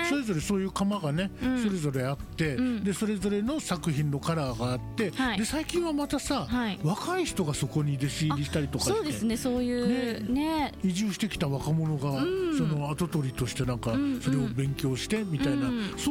それぞれそういう窯がね、それぞれあって、でそれぞれの作品のカラーがあって、で最近はまたさ、若い人がそこに弟子入りしたりとかして、 そうですね、そういうね移住してきた若者が、その跡取りとしてなんかそれを勉強してみたいな、